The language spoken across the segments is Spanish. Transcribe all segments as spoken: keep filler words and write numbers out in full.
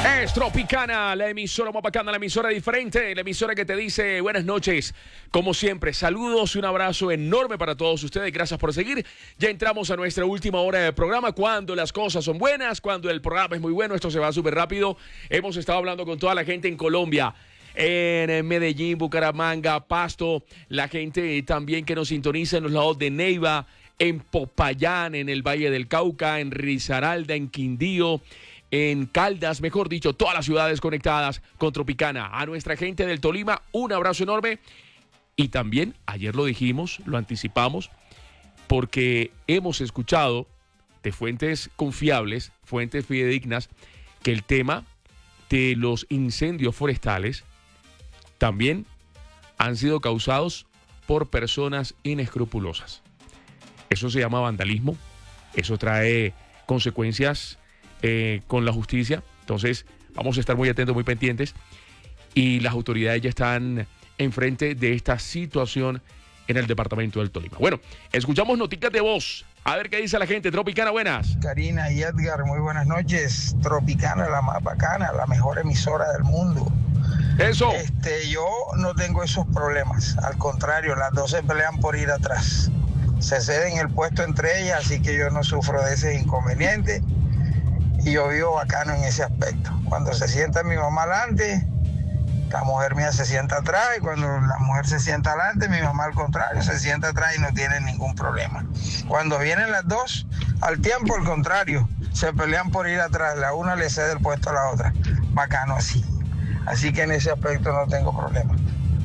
Es Tropicana, la emisora más bacana, la emisora diferente, la emisora que te dice buenas noches. Como siempre, saludos y un abrazo enorme para todos ustedes. Gracias por seguir. Ya entramos a nuestra última hora de programa. Cuando las cosas son buenas, cuando el programa es muy bueno, esto se va súper rápido. Hemos estado hablando con toda la gente en Colombia, en Medellín, Bucaramanga, Pasto, la gente también que nos sintoniza en los lados de Neiva, en Popayán, en el Valle del Cauca, en Risaralda, en Quindío, en Caldas, mejor dicho, todas las ciudades conectadas con Tropicana. A nuestra gente del Tolima, un abrazo enorme. Y también, ayer lo dijimos, lo anticipamos, porque hemos escuchado de fuentes confiables, fuentes fidedignas, que el tema de los incendios forestales también han sido causados por personas inescrupulosas. Eso se llama vandalismo, eso trae consecuencias eh, con la justicia. Entonces vamos a estar muy atentos, muy pendientes, y las autoridades ya están enfrente de esta situación en el departamento del Tolima. Bueno, escuchamos noticias de voz, a ver qué dice la gente. Tropicana, buenas. Karina y Edgar, muy buenas noches. Tropicana, la más bacana, la mejor emisora del mundo. Eso. Este, yo no tengo esos problemas, al contrario, las dos se pelean por ir atrás. Se ceden el puesto entre ellas, así que yo no sufro de ese inconveniente y yo vivo bacano en ese aspecto. Cuando se sienta mi mamá adelante, la mujer mía se sienta atrás, y cuando la mujer se sienta adelante, mi mamá al contrario se sienta atrás y no tiene ningún problema. Cuando vienen las dos, al tiempo al contrario, se pelean por ir atrás, la una le cede el puesto a la otra. Bacano así. Así que en ese aspecto no tengo problema.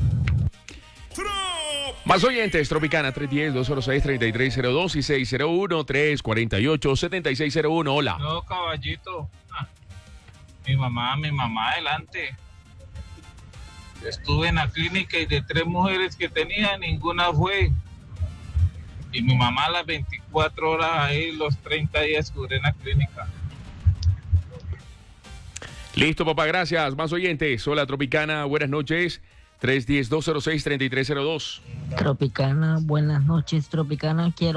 Más oyentes, Tropicana, tres uno cero, dos cero seis, tres tres cero dos y seis cero uno, tres cuatro ocho, siete seis cero uno. Hola. No, caballito. Ah, mi mamá, mi mamá adelante. Estuve en la clínica y de tres mujeres que tenía, ninguna fue. Y mi mamá las veinticuatro horas ahí, los treinta días que duré en la clínica. Listo, papá, gracias. Más oyentes. Hola, Tropicana, buenas noches. tres uno cero, dos cero seis, tres tres cero dos. Tropicana, buenas noches, Tropicana. Quiero